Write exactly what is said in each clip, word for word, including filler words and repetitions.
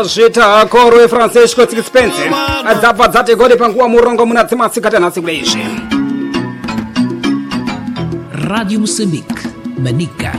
zvita koro Francisco Sixpence adzabva dzati goli panguva murongo muna dzimasikati nhasi kuleizvi. Radio Moçambique, Manica.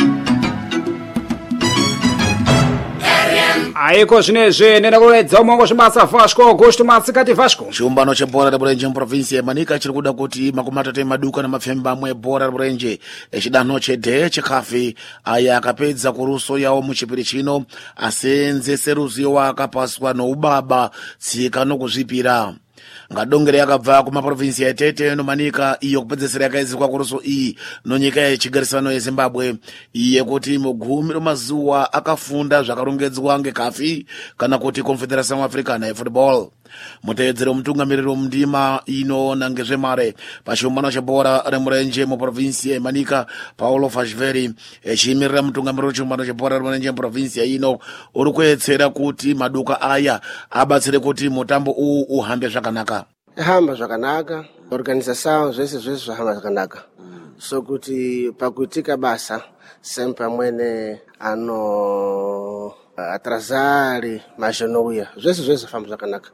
Aiko zvinezvi nenakuedza umongo zvibasa Vasco Augusto masikati Vasco. Chiumbano chebhora remurenje muprovinsi yeManica chiri kuda kuti makumi matatu emaduka namapfemba amwe ebhora remurenje echidanho chedhe chikafi aya akapedza kuruso yawo muchipiri chino asenzese ruzivo akapaswa noubaba tsika nokuzvipira. Ngadongere yakabva kumaprovinsi yaTete noManica iyo kupedzesera yakaizirwa kuruso iyi nonyika yechigarisano yeZimbabwe iye kuti mugumi romazuwa akafunda zvakarongedzwa ngekafi kana kuti Confederation Africana yeFootball. Muteedzero mutungamiriri mundima inoona ngezvemare pachiumbano chebhora remurenje muprovinsi yeManica Paulo Fashveri echimirira mutungamiriri wechiumbano chebhora remurenje muprovinsi ino uri kuedzera kuti maduka aya abatsire kuti mutambo uwu uhambe zvakanaka. Hamba zvakanaka, organização zvese zvese zvahamba zvakanaka. So kuti pakuitika basa sempre amwene ano atrasari mazvinouya zvese zvese zvafamba zvakanaka.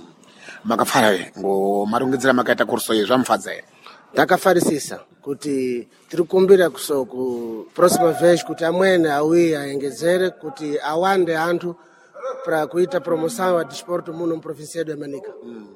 Makafara ere ngo marongedzera makaita kurso ye zvamufadza ere? Takafarisisa kuti tiri kumbira kusoku próxima vez kuti amwene auye aengedzere kuti awande antu para kuita promoção ya desporto muno muprovinsi yedu yeManica.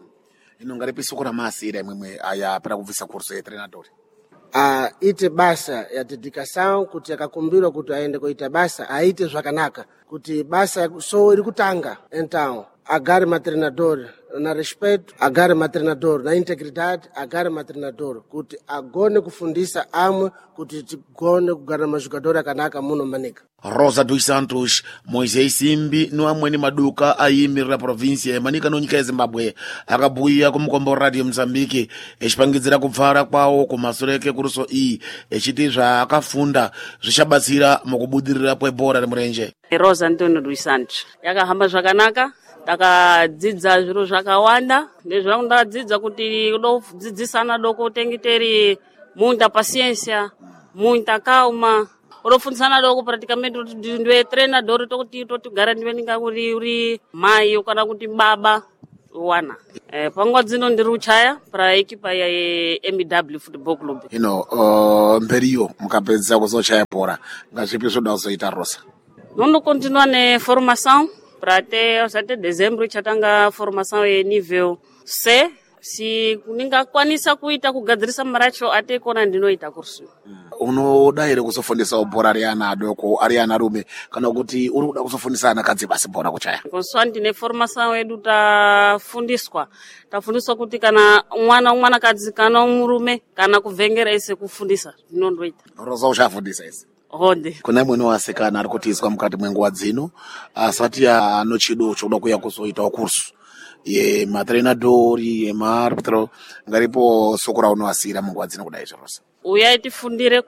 Ino ngaripisoko ramasira imwe aya para kubvisa kurso ye treinador. Ah, ite basa ya dedicação kuti akakumbirwa kuti aende kuita basa aite zvakanaka kuti basa so iri kutanga então agare matreinador na respeito, agare matreinador na integridade, agare matreinador kuti agone kufundisa amwe kuti tigone kugara majogador akanaka muno Manica. Rosa dos Santos, Moisés Simbi no amweni maduka ayimirira provinsi yeManica nonyika yeZimbabwe akabhuya kumukombo radio Mozambique echipangidzira kubvara kwawo kumasureke kuruso iyi echiti zvaakafunda zvichabatsira mukubudirira kwebhora remurenje. Rosa Antonio dos Santos yakahamba zvakanaka, takadzidza zviro zvakawanda nezvandadzidza kuti unodzidzisana doko tengiteri muita paciência, muita calma. Urofundisana doko praticamente ndiwe treinador tokuti togara ndiwe ninga uri uri mai kana kuti baba wana. Eh panguva dzino ndiri uchaya para ekipa ya M W Football Club. You know, uh, mberiyo mukapedza kuzochaya bhora ngazvipi zvoda kuzoita Rosa? Nono continua ne formação para até até dezembro chatanga formação e nível C. Si ningakwanisa kuita kugadzirisa maracho ate kona ndinoita kursu. Unoda ere kuzofundisa bhora ari ana adoko ari ana rume kana kuti uri kuda kuzofundisa ana kadzi basi bhora kuchaya? Konstante ne formação edu tafundiswa. Tafundiswa kuti kana mwana mwana kadzi kana murume kana kuvhengera ese kufundisa ndinondoita. Rosa uchafundisa ese? Honde. Kuna mwana wasikana ari kutiswa mukati mwenguva dzino asati anochido choda kuya kuzoita kursu. Ye matreinadori ye maarbitro ngaripo soko raunoasira munguva dzino kudai Rosa? Uya tifundire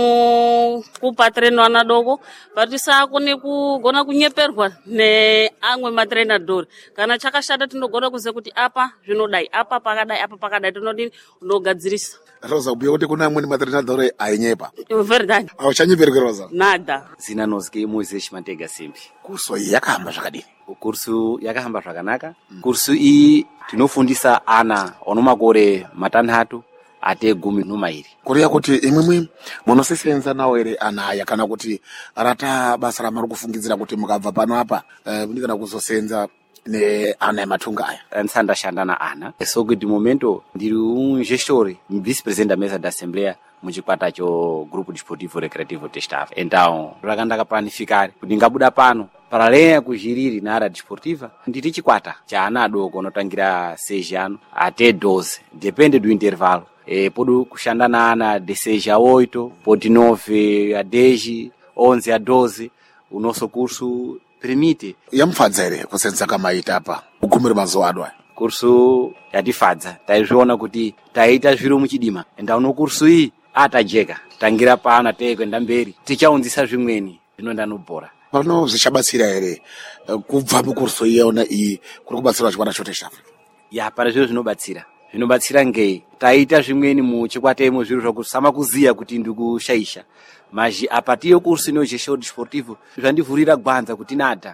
komu kupa treino ana doko patisakone kugona kunyeperwa ne amwe matreinadori kana chakashata tinogona kuziva kuti apa zvinodai apa pakadai apa pakadai tinodini unogadzirisa. Rosa ubuye kuti kuna amweni matreinadori ainyepa? Verdade. Auchanyeperwi Rosa? Nada. Zina nozike Moisés Mantega Simbi. Kurso iyi yakahamba zvakadini? Kursu yakahamba zvakanaka. Mm. Kursu iyi tinofundisa ana onomakore matanhatu ate gumi numairi. Kuriya kuti imwimwi munosesenza nawo ere ana aya kana kuti rata basa ramari kufungidzira kuti mukabva pano apa muni kana kuzosenza ne ana ematunga aya? Ansandashanda na ana. So kuti momento ndiri um gestor, vice-presidente da mesa da assembleia muchikwata cho grupo desportivo recreativo testava. Então, rakandaka planificar kuti ngabuda pano paralelo kuzhiriri na área desportiva ndiri chikwata cha ana adoko anotangira seis ano até doze, depende do intervalo. E podo kushanda na ana de seis a oito, pode nove a dez, onze a doze. O nosso curso permite. Yamufadza ere kusenza kama ita apa kugumira mazuwa adwa? Kurso yatifadza taizviona kuti taita zviro muchidima enda uno kurso iyi atajeka tangira pana tekwenda mberi tichaunzisa zvimweni zvinonda nobhora. Pano zvichabatsira ere kubva mukurso iyona iyi kuri kubatsira chikwata chote Africa? Ya para zviro zvinobatsira zvinobatsira ngei taita zvimweni muchikwatemo zviro zvakusama kuziya kuti ndikushaisha maji apatiyo kurso ino gestion desportivo zvandivhurira gwanza kuti nada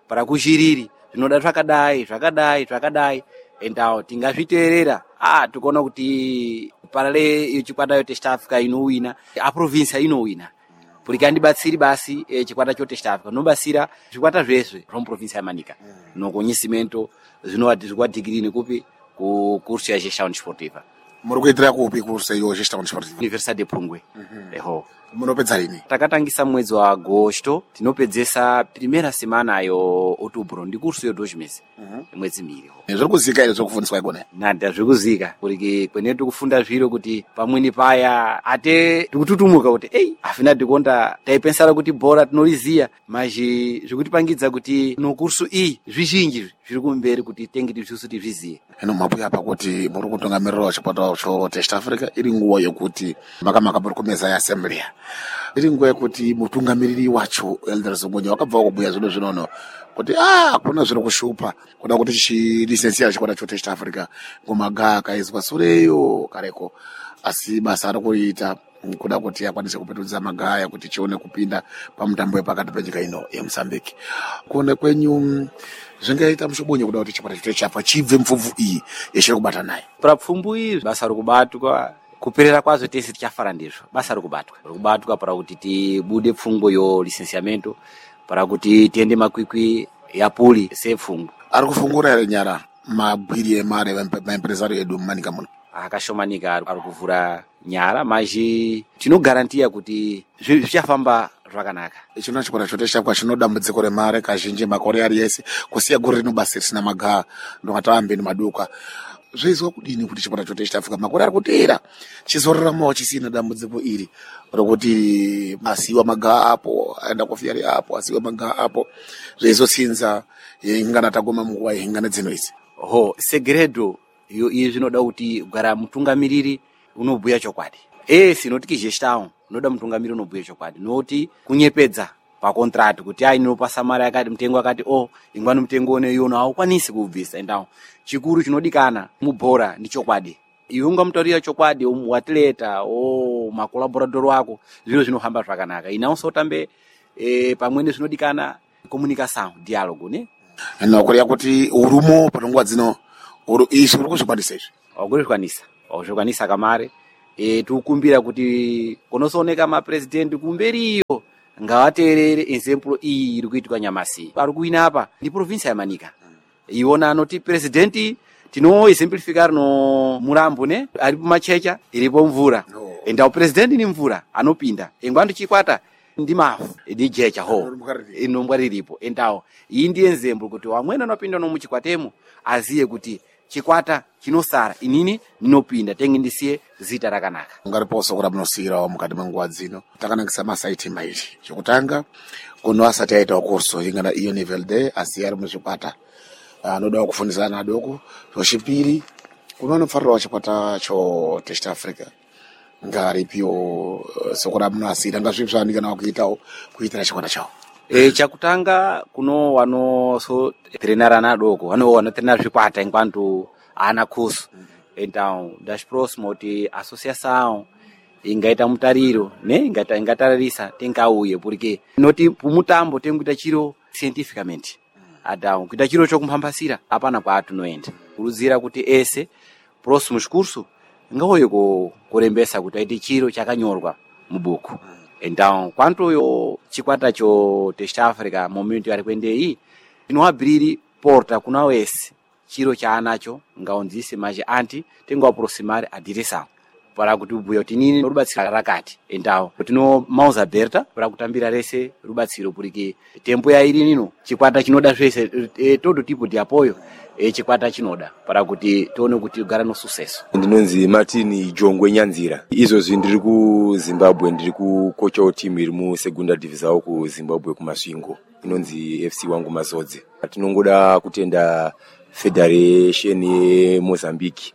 para kuchiriri zvinoda zvakadai zvakadai zvakadai endawo tingazviteerera ah tikuona kuti parale chikwata chote East Africa inowina a province inowina porque andibatsiri basi e, chikwata chote East Africa nobasira zvikwata zveswe from province ya Manika mm. nokonyisimento zvinowati zvikwa degree nekupi ku kursu ya gestão desportiva muri kuitira kupi kursu iyo gestão desportiva Universidade de Pungwe mm -hmm. eho munopedza lini takatangisa mwezi wa agosto tinopedzesa primera semana yo outubro ndi kursu yo dois meses mhm mwezi miri zviri kuzika ire zvokufundiswa ikona nada zviri kuzika kuti kwenetu kufunda zviro kuti pamweni paya ate tikututumuka kuti ei afina dikonda taipensara kuti bora tinoriziya maji zvekutipangidza kuti no kursu iyi zvizhinji zviri kumberi kuti tenge tizvisu tizviziye eno mabuya apa kuti muri kutungamirira chikwata cho East Africa iri nguwa yokuti makamaka muri kumeza ya assembly iri nguwa yokuti mutungamiriri wacho Elder Zongonya wakabva kubhuya zvino zvinono kuti ah kuna zviro kushupa kuda kuti chi license chikwata cho East Africa ngomaga kaizwa sureyo kareko asi basa ari kuita kuda kuti akwanise kupetudza magaya kuti chione kupinda pamutambo wepakati penyika ino ya Mozambique kuone kwenyu zvingaita mushobonye kuda kuti chikwata cho chapa chibve mupfumvu iyi yeshe kubata naye pra pfumbu iyi basa rikubatwa kuperera kwazo tese tichafara ndizvo basa rikubatwa rikubatwa para kuti tibude pfungo yo licenciamento para kuti tiende makwikwi ya puli se pfungo ari kufungura ere nyara mabwiri emare maempresario edu Manika muno akashomanika ari kuvhura nyara maji tinogarantia kuti zvichafamba zvakanaka ichino chikwata chote kwa chinodambudziko remare kazhinji makore ari yese kusiya gore rinobasa risina magaa ndokataambe ni maduka zveizwa kudini kuti chikwata chote East Africa makore ari kuteera chizoraramawo chisina dambudziko iri rokuti asiwa magaa apo aenda kofiyari apo asiwa magaa apo zveizotsinza ingana tagoma munguwa ingana dzino idzi ho segredo iyo izvi zvinoda kuti kugara mutungamiriri unobhuya chokwadi eh sinoti gestão unoda mutungamiriri unobhuya chokwadi noti kunyepedza pa contract kuti ai inopasa mari yakati mutengo akati oh ingwani mutengo one yona aukwanisi kubvisa endawo chikuru chinodikana mubhora ndi chokwadi iwe ungamutaurira chokwadi muatleta o makolaborator wako zviro zvinohamba zvakanaka inaonso tambe eh pamwene zvinodikana communication dialogue ne nokuri yakuti urumo panongwa dzino uru izvi uri kuzvikwanisa izvi aukuzvikwanisa aukuzvikwanisa kamare e tukumbira kuti kunosooneka mapresident kumberiyo ngavateerere example iyi iri kuitwa nyamasi ari kuina apa ndi province ya Manika iona anoti president tino exemplificar no Murambo ne ari kumachecha iripo mvura no. Enda president ni mvura anopinda engwandu chikwata ndi mafu ndi jecha ho inombwa riripo endawo iyi ndi example kuti wamwena anopinda no muchikwatemo aziye kuti chikwata chinosara inini ninopinda tenge ndisiye zita rakanaka ungariposo kuti munosira mukati menguwa dzino takanangisa masaiti mairi chokutanga kuno asati aita kurso ingana iyo level day asiyari muzvikwata anoda kufundisana adoko zvechipiri kunonofarira wachikwata cho East Africa ngari pio sokora munasira ngazvipsanikana kuitawo kuitira chikwata chawo e chakutanga kuno wano so treinarana adoko wano wana treinar zvikwata enquanto ana curso então das próximo ti associação ingaita mutariro ne ingata ingatararisa tenkauye porque noti pumutambo tenguita chiro scientificamente adao kuita chiro chokumhambasira apana kwa tunoenda kuruzira kuti ese próximo curso ngauye ko kurembesa kuti aite chiro chakanyorwa mubuku então quanto yo chikwata cho East Africa momento ari kwendei inoabiriri porta kuna wese chiro chaanacho ngaonzise maji anti tengo aproximar a direção para kuti ubhuya kuti nini rubatsira rakati endawo tino mauza aberta para kutambira rese rubatsiro porque tempo ya iri nino chikwata chinoda zvese e, todo tipo de apoio e chikwata chinoda para kuti tione kuti gara no sucesso ndinonzi Martin Jongwe Nyanzira izo zvindiri ku Zimbabwe ndiri ku coach team iri mu segunda division ku Zimbabwe kumasvingo inonzi F C wangu Mazodze tinongoda kutenda Federation ye Mozambique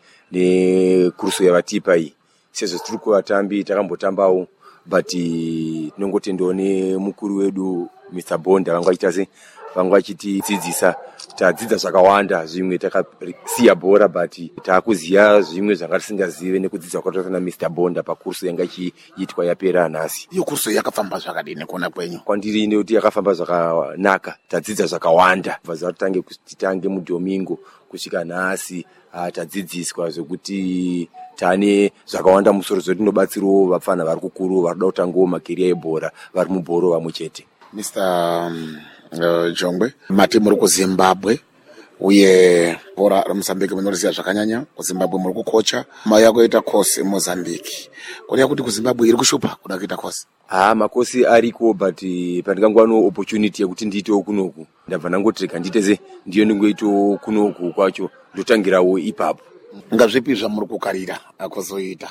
ne kurso yavatipa iyi sezo tiri kuvatambi takambotambawo but tinongotendone mukuru wedu Mister Bond vangaita se vamwe vachitidzidzisa. Tadzidza zvakawanda, zvimwe takasiya bhora but takuziya zvimwe zvanga tisingazive nekudzidza kwakaitwa naMr Bonda pakurso yanga ichiitwa yapera nhasi. Iyo kurso yakafamba zvakadini kuona kwenyu? Kwandiri nekuti yakafamba zvakanaka, tadzidza zvakawanda kubva zva titange titange muDomingo kusvika nhasi. Tadzidziswa zvokuti tane zvakawanda musoro zvetinobatsirawo vafana vari kukuru vari kuda kutangawo makeriya ebhora vari mubhoro vamwe chete. Mister Uh, Jongwe, mati muri kuZimbabwe uye bhora reMozambique munoriziva zvakanyanya. kuZimbabwe muri kukocha, mai yakuita kosi Mozambique. Kuria kuti kuZimbabwe iri kushupa kuda kuita kosi? Ah, makosi ariko but pandingangwano opportunity yekuti ndiitewo kunoku ndabva ndangoti rega nditeze ndiyo ndingoitewo kunoku kwacho ndotangirawo ipapo. Ngazvipi zvamuri kukarira akuzoita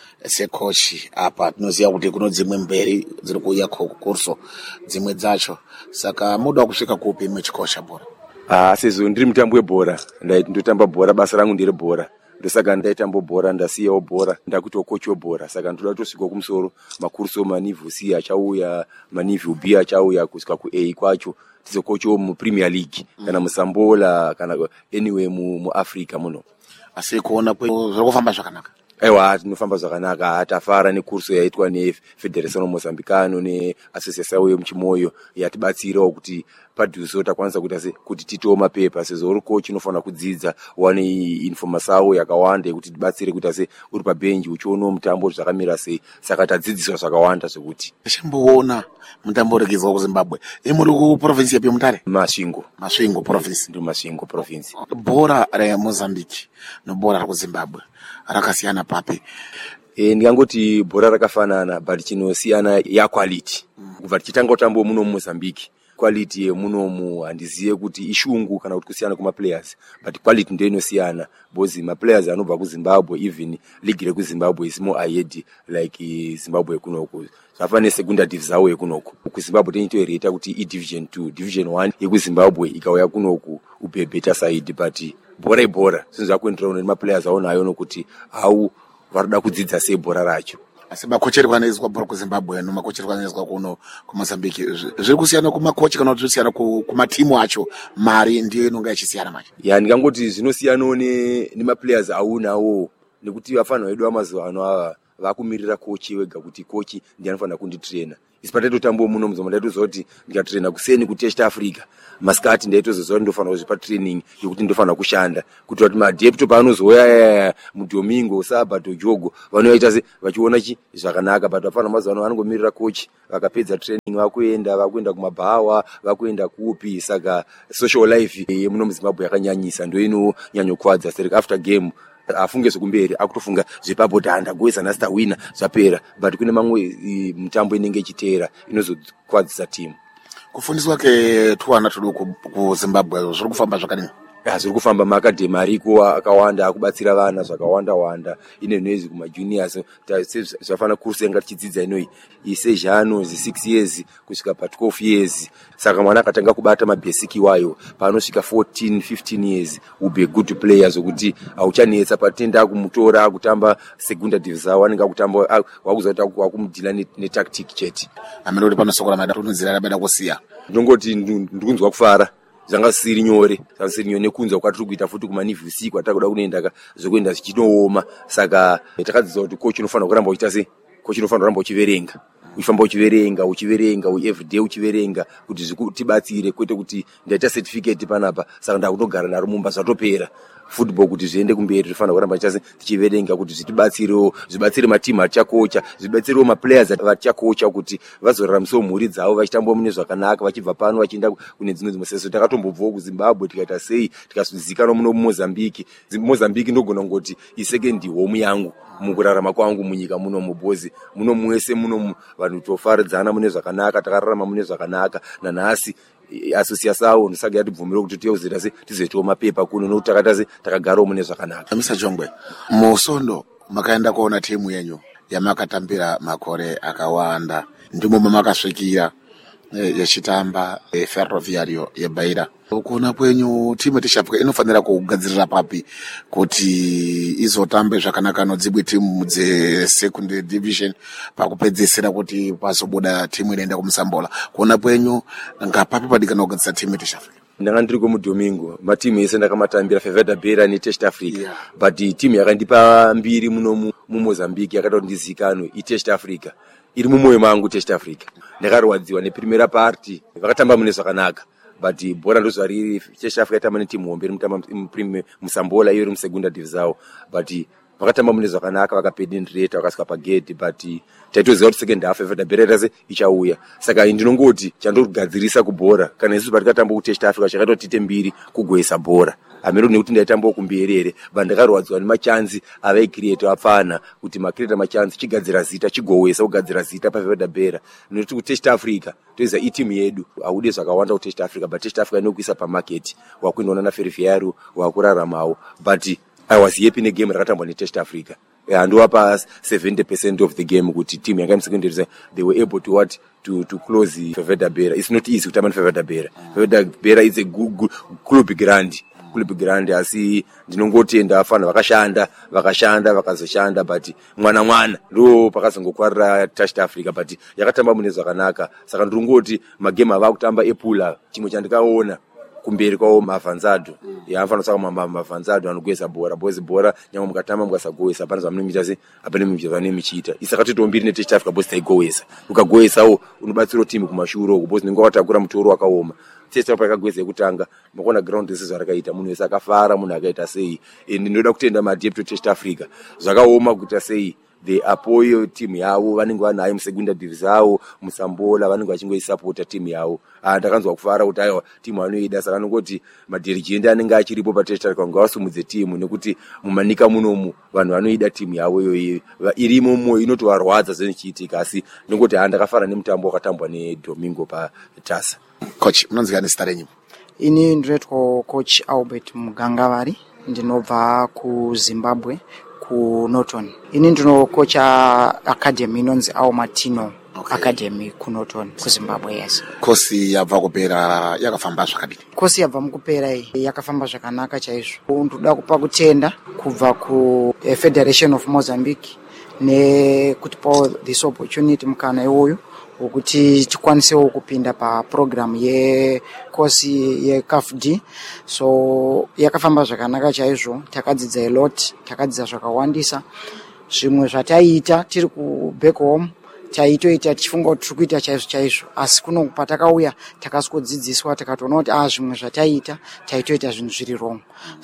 sekochi apa? Tinoziva kuti kuno dzimwe mberi dziri kuuya kurso dzimwe dzacho, saka muda kusvika kupi mechikocha bhora? Ah, sezvo ndiri mutambo webhora, ndaiti ndotamba bhora, basa rangu ndiri bhora, ndosaka ndaitambo bhora ndasiyawo bhora ndakuitawo kochi webhora, saka ndoda kutosvika kumusoro makurso manivhu C achauya, manivhu B achauya kusvika kuA kwacho tizokochawo muPremier League kana muSambola kana anyway muAfrica muno. Asi kuona kwenyu zviri kufamba zvakanaka? Aiwa, tinofamba zvakanaka. Tafara nekurso yaitwa neFederação Moçambicano neAssociação yemuchimoyo yatibatsirawo kuti padhuze takwanisa kuti kuti titewo mapepa. Sezvo uri coach unofanira kudzidza wane informasawo yakawanda yekuti tibatsire kuti ase uri pabenji uchionawo mutambo zvakamira sei. Saka tadzidziswa zvakawanda zvekuti chimboona mutambo uregedzwa kuZimbabwe. Imuri kuprovinsi yapi Mutare? Masvingo. Masvingo province. Ndi Masvingo province. Bhora reMozambique nebhora reKuZimbabwe rakasiyana papi? E, ndingangoti bhora rakafanana but chinosiyana yaquality. Kubva tichitanga kutambo muno muMozambique, quality yemunomu handizive kuti ishungu kana kuti kusiyana kumaplayers, but quality ndiyo inosiyana. Bozi maplayers anobva kuZimbabwe, even league rekuZimbabwe is more ahead like Zimbabwe kunoku. Zvafana segunda div zawo yekunoku. KuZimbabwe tenitoireta kuti iDivision two, Division one yekuZimbabwe ikauya kunoku ubebeta side, but bhora ibhora zvinhu zvakuenderana nemaplayers aonayo nokuti hau varida kudzidza sei bhora racho. Asi makocherwa anoizwa bhora kuZimbabwe nemakocherwa anoizwa kuno kuMozambique zviri kusiyana kumakochi kana kuti zvisiyana kumatimu acho, mari ndiyo inonga ichisiyana macho? Ya, ndingangoti zvinosiyanawo nemaplayers aunawo nekuti vafana vedu vamazuva ano ava vakumirira kochi wega kuti kochi ndiye anofanira kunditraina. Isi pataitotambo muno muZimbabwe ndaitozoti ndikatraina kuseni kuTest Africa, masikati ndaitozozva ndofanira kuzvipa training yekuti ndofanira kushanda kuti kuti madepto paanozouya muDomingo, Sabato, Jogo vanoita se vachiona chi zvakanaka, but vafana mazuva ano vanongomirira kochi vakapedza training vakuenda vakuenda kumabhawa vakuenda kupi. Saka social life yemuno muZimbabwe yakanyanyisa, ndio inonyanyokwadza seri after game afunge zvekumberi akutofunga zvepapo tanda goisa nasta wina zvapera, but kune mamwe mutambo inenge ichiteera inozokwadzisa timu. Kufundiswa ke tuana tuduku kuZimbabwe zviri kufamba zvakadini? Zviri kufamba, maakadhemi ariko akawanda akubatsira vana zvakawanda wanda ine noizi kumajuniors zvafana kurso yanga tichidzidza inoi isezhano zi6 years kusvika pa12 years. Saka mwana akatanga kubata mabasic wayo paanosvika fourteen fifteen years ube good player zvokuti auchanetsa patenda akumutora akutamba segunda division wanenge akutamba wakuzoita wakumudhila netactic chete. Amene uri panosokola mada tunzira labada kusiya ndongoti ndikunzwa kufara zvanga siri nyore zvanga siri nyore nekunzwa kwatiri kuita futi kumanivhu C kwatakuda kunoenda zvokuenda zvichinooma. Saka takadzidzisa kuti kochi unofanira kuramba uchiita sei, kochi unofanira kuramba uchiverenga uchifamba uchiverenga uchiverenga everyday uchiverenga kuti zvitibatsire, kwete kuti ndaita certificate panapa saka ndakutogara naro mumba zvatopera. Football kuti zviende kumberi zvinofanira kuramba chase tichiverenga kuti zvitibatsirewo, zvibatsire matimu atichakocha, zvibatsirewo maplayers atichakocha kuti vazoraramisawo mhuri dzavo vachitambawo mune zvakanaka vachibva pano vachienda kune dzimwe dzimwe. Sezvo takatombobvawo kuZimbabwe tikaita sei tikazivikanwa muno muMozambique. Mozambique ndogona ngoti isecond home yangu mukurarama kwangu munyika muno mubozi muno mwese muno vanhu tofaridzana mune zvakanaka, takararama mune zvakanaka. Nanhasi asociação ndosaka yatibvumira kuti tiyozera se tizoitawo mapepa kuno nokuti takata se takagarawo mune zvakanaka. Mister Jongwe, musondo makaenda kuona timu yenyu yamakatambira makore akawanda, ndimo mamakasvikira yechitamba Ferroviario yeBeira. Kuona kwenyu timu yeTeshafuka inofanira kugadzirira papi kuti izotambe zvakanaka nodzibwe timu dze-second division pakupedzesera kuti pazobuda timu inoenda kumusambola. Kuona kwenyu ngapapi padikana kugadzira timu yeTeshafuka? Ndanga ndiri kuMudomingo matimu ese ndakamatambira Ferroviario Beira neTest Africa, yeah. But timu yakandipa mbiri muno muMozambique yakatondizikano iTest Africa iri mumwoyo mangu. Test Africa ndakarwadziwa neprimera party vakatamba mune zvakanaka, but bora ndozva riri Test Africa yatamba netimu hombe rimutamba musambola iyo iri musegunda division, but vakatamba mune zvakanaka vakapenetrate vakasvika pagate, but taitoziva kuti second half Ferroviario Beira se ichauya. Saka ndinongoti chandogadzirisa kubhora kana isusu patikatamba kuTest Africa chakatotite mbiri kugoisa bhora amero nekuti ndaitamba kumbierere bandakarwadzwa nemachanzi avaicreate apfana kuti macreate machanzi chigadzira zita chigowesa kugadzira zita paFerroviario Beira nekuti kuTest Africa toiza itimu yedu aude zvakawanda kuTest Africa, but Test Africa inokuisa pamarket wakuinona naFerroviario wakuraramawo, but I was happy in the game rakatambwa neTest Africa. And wapa seventy percent of the game kuti team yanga secondary they were able to what to to close the Ferroviario Beira. It's not easy kutamba Ferroviario Beira. Ferroviario Beira is a good, good club grand. Club grand asi ndinongoti ndafana vakashanda vakashanda vakazoshanda, but mwana mwana ndo pakazongokwarira Test Africa, but yakatamba mune zvakanaka. Saka ndingoti magame ava kutamba epula chimwe chandikaona kumberi kwawo mavanzado yafanira saka mavanzado anogwesa bhora bozi bhora nyangwe mukatamba mukasagowesa panza munomita se apane mivyo michita isakati tombiri neTest Africa bozi taigowesa ukagowesawo unobatsira timu kumashuro bozi ningo watakura mutoro wakaoma. Test Africa yakagweza yekutanga makona ground this zvarakaita munhu wese akafara munhu akaita sei ndinoda kutenda madepto Test Africa zvakaoma kuita sei the apoyo timu yavo vanenge vanayo musegunda division yavo musambola vanenge vachingoisapota timu yavo. Ah, ndakanzwa kufara kuti aiwa timu anoida, saka nongoti madirigende anenge achiripo paTest Africa ngavasumudze timu nekuti mumanika munomu vanhu vanoida timu yavo iyoyo irimo mumwe inotovarwadza zvinochiitika, asi nongoti ha ndakafara nemutambo wakatambwa neDomingo paTasa. Coach, munonzikani zita renyu? Ini ndinoitwa Coach Albert Mugangavari, ndinobva kuZimbabwe ku Norton. Ini ndinokocha academy inonzi Aumatino. Okay. Academy ku Norton ku Zimbabwe. Yes. Kosi yabva kupera yakafamba zvakadini? Kosi yabva mukupera iyi yakafamba zvakanaka chaizvo. Ndoda kupa kutenda kubva ku Federation of Mozambique nekuti pa this opportunity mukana iwoyo ukuthi tikwanisewo kupinda pa program ye kosi ye C A F D. So yakafamba zvakanaka chaizvo, takadzidza a lot, takadzidza zvakawandisa. Zvimwe zvataita tiri ku back home taitoita tichifunga kuti tiri kuita chaizvo chaizvo, asi kuno patakauya takasikodzidziswa takatoona kuti ah zvimwe zvataita taitoita zvinhu zviri wrong.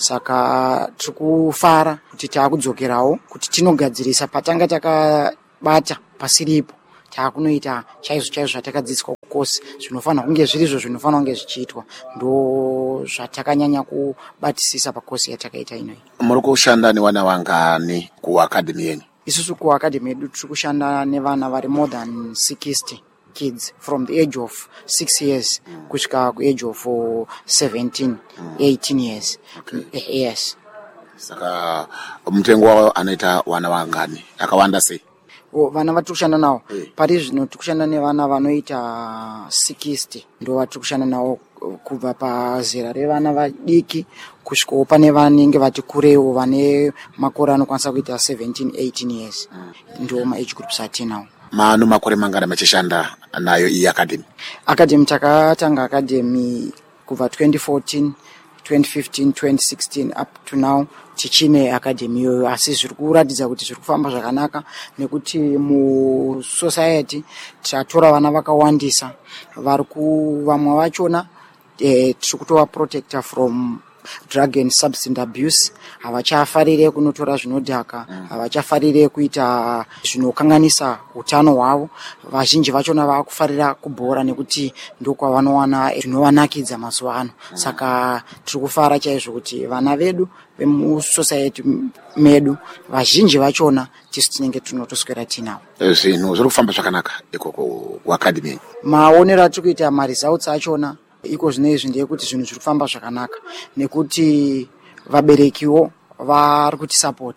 Saka tiri kufara kuti taakudzokerawo kuti tinogadzirisa patanga takabata pasiripo taakunoita chaizvo chaizvo zvatakadzidziswa kukosi zvinofanira kunge zvirizvo zvinofanira kunge zvichiitwa, ndo zvatakanyanya kubatisisa pakosi yatakaita inoyi. Muri kushanda nevana vangani kuacademy yenyu? Isusu kuacademy yedu tiri kushanda nevana vari more than sixty kids from the age of six years mm. kusvika ku age of seventeen, mm. eighteen years. Okay. Yes. Saka mutengo wavo anoita vana vangani akawanda sei? O vana vatiri kushanda nawo hey. Pari zvino tiri kushanda nevana vanoita sixty ndo vatiri kushanda nawo kubva pazera revana vadiki kusvikawo pane vanenge vati kurewo vane makore anokwanisa kuita seventeen, eighteen years mm. ndo ma age groups atinawo. Mano makore mangana machishanda nayo iyi academy? Academy takatanga academy kubva twenty fourteen, twenty fifteen, twenty sixteen up to now tichine academy yoyo, asi zviri kuratidza kuti zviri kufamba zvakanaka nekuti mu society tatora vana vakawandisa vari ku vamwe vachona eh, tiri kutova protector from drug and substance abuse. Havachafarire kunotora zvinodhaka, havachafarire kuita zvinokanganisa utano hwavo. Vazhinji vachona vakufarira kubhora nekuti ndokwa vanowana zvinovanakidza mazuva ano. Saka tiri kufara chaizvo kuti vana vedu vemusociety medu vazhinji vachona tisu tinenge tinotoswera tinavo. Zvinhu zviri kufamba zvakanaka ikoko kuacademy? Maonero atiri kuita maresults achona iko zvinezvi ndeyekuti zvinhu zviri kufamba zvakanaka nekuti vaberekiwo vari kutisapota.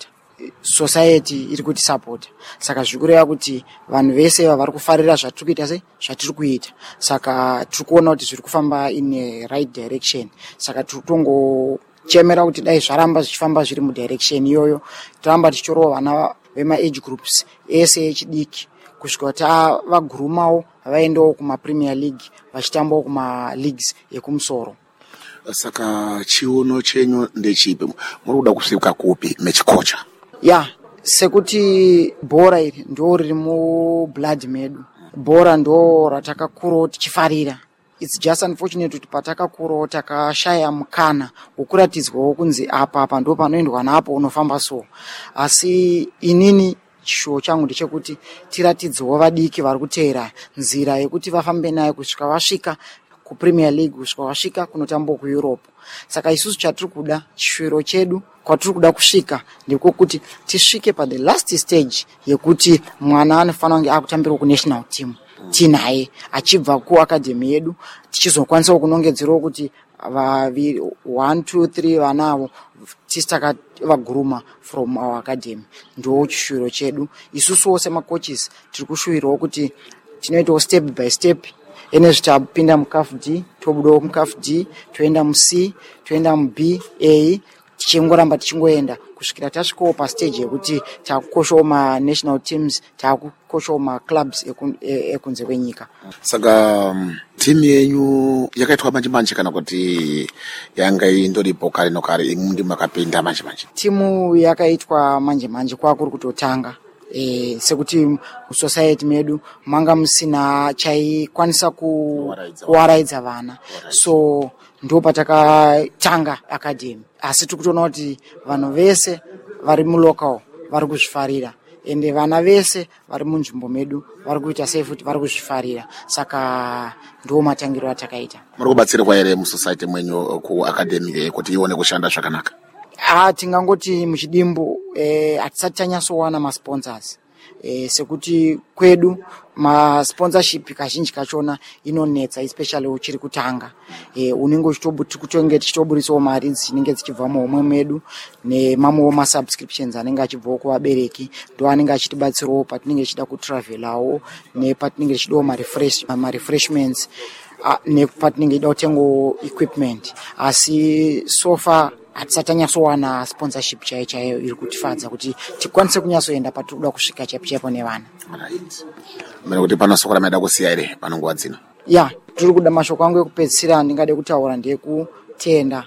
society iri kuti support. Saka zvikureva kuti vanhu vese vari kufarira zvatiri kuita se zvatiri kuita. Saka tiri kuona kuti zviri kufamba in a right direction. Saka tiri kutongo chemera kuti dai zvaramba zvichifamba zviri mudirection iyoyo, toramba tichirova vana vema age groups ese echidiki kusvika kuti vagurumawo vaendawo kuma Premier League vachitambawo kuma leagues ekumusoro. Saka chiuno chenyu ndechipi? Muri kuda kusvika kupi mechikocha? Ya, sekuti bhora iri ndo riri mu blood medu. Bhora ndo ratakakurawo tichifarira. It's just unfortunate kuti patakakurawo takashaya mukana wokuratidzwawo kunzi apa apa ndo panoendwa napo unofamba so. Asi inini chishuwo changu ndechekuti tiratidzewo vadiki vari kuteera nzira yekuti vafambe nayo kusvika vasvika ku Premier League, kusvika vasvika kunotamba ku Europe. Saka isusu chatiri kuda, chishwiro chedu kwatiri kuda kusvika ndiko kuti tisvike pa the last stage yekuti mwana anofanira kunge akutambira ku national team tinaye achibva ku academy yedu, tichizokwanisa kunongedzerawo kuti vaviri one two three vanavo tisitaka vaguruma from our academy. Ndo chishwiro chedu isusu wose ma coaches tiri kushwirawo kuti tinoitawo step by step. Ene zvitapinda mu C A F D, tobudawo mu C A F D, toenda mu C, toenda mu B, A, tichingoramba tichingoenda kusvikira tasvikawo pa stage yekuti takukoshawo ma national teams, takukoshawo ma clubs ekunze kwenyika. Saka um, timu yenyu yakaitwa manje manje kana kuti yanga indoripo kare nokare imwe makapinda manje manje? Timu yakaitwa manje manje kwakuri kutotanga. Eh, sekuti society medu manga musina chaikwanisa kuwaraidza vana, so ndo patakatanga academy. Asi tikutoona kuti vanhu vese vari mu local vari kuzvifarira, ende vana vese vari munzvimbo medu vari kuita sei futi vari kuzvifarira. Saka ndo matangiro atakaita. Muri kubatsirwa ere mu society mwenyu ku academy kuti ione kushanda zvakanaka? Ah, tingangoti muchidimbu eh atisati tanyasowana ma sponsors. Eh sekuti kwedu ma sponsorship kazhinji kachona inonetsa, especially uchiri kutanga. Eh unenge uchitobuti kutonge tichitoburisawo mari dzinenge dzichibva muhomwe medu nemamwe ma subscriptions anenge achibva ku vabereki, ndo anenge achitibatsirawo patinenge tichida ku travelawo nepatinenge tichidawo ma refresh ma refreshments nepatinenge tichida kutenga equipment. Asi so far atisatanyatsowana sponsorship chaiyo chaiyo iri kutifadza kuti tikwanise kunyatsoenda patiri kuda kusvika chaipo nevana. Right. Mene kuti panosokora maida kusiya ere panonguva dzino? Ya, tiri kuda mashoko angu ekupedzisira ndingade kutaura ndekutenda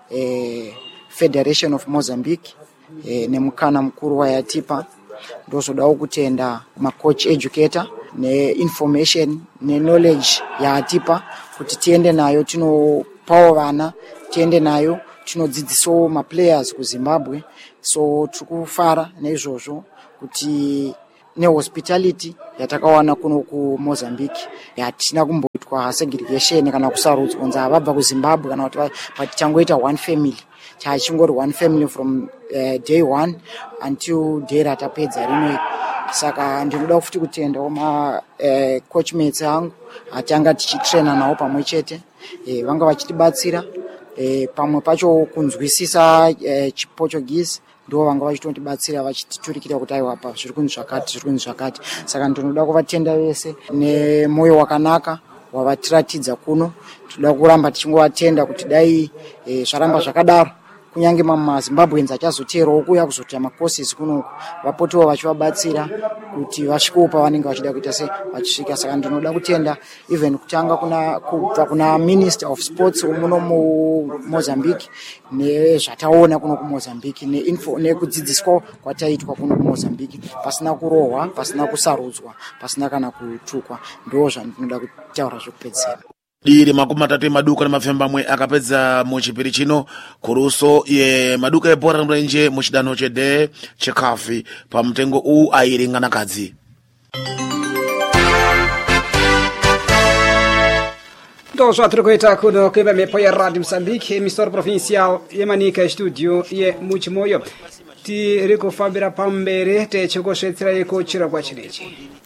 eh, Federation of Mozambique eh, nemukana mukuru wayatipa. Ndozodawo kutenda ma coach educator ne information ne knowledge yaatipa kuti tiende nayo tinopawo vana, tiende nayo tinodzidzisawo ma players ku Zimbabwe. So tikufara neizvozvo kuti ne hospitality yatakawana kuno ku Mozambique yatina kumboitwa segregation kana kusarudzwa nza vabva ku Zimbabwe kana kuti patichangoita one family, chachingori one family from uh, day one until day ratapedza rimwe. Saka ndinoda futi kutendawo ma uh, coach mates angu atanga tichitraina nawo pamwe chete, eh vanga vachitibatsira eh pamwe pacho kunzwisisa eh, chiportuguese ndo vanga vachitotibatsira vachititurikira kuti aiwa apa zviri kunzi zvakati zviri kunzi zvakati. Saka ndinoda kuvatenda vese nemoyo wakanaka wavatiratidza kuno. Toda kuramba tichingovatenda kuti dai eh, zvaramba zvakadaro kunyange mama Zimbabweans achazoterawo kuya kuzoita ma courses kuno vapotewo vachivabatsira kuti vasvikewo pavanenge vachida kuita se vachisvika. Saka ndinoda kutenda even kutanga kuna kubva kuna Minister of Sports muno mu Mozambique nezvataona kuno ku Mozambique ne info nekudzidziswa kwataitwa kuno ku Mozambique pasina kurohwa, pasina kusarudzwa, pasina kana kutukwa. Ndo zvandinoda kutaura zvokupedzisira. Diri makumi matatu emaduka nemafemba amwe akapedza muchipiri chino kuruso ye maduka ebhora remurenje muchidanho chede chekafi pamutengo uwu airingana kadzi. Ndo zvatiri kuita kuno kuimba mhepo yeradio Mozambique, emisora provincial yemanika studio ye muchimoyo. Tiri kufambira pamberi techikosvetsera iko chirongwa chinechi.